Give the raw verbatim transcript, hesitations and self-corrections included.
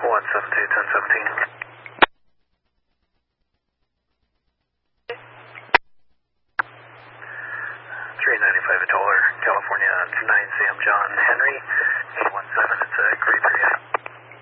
one seven two, ten seventeen. three ninety-five a dollar, California, nine Sam John Henry, eight one seven.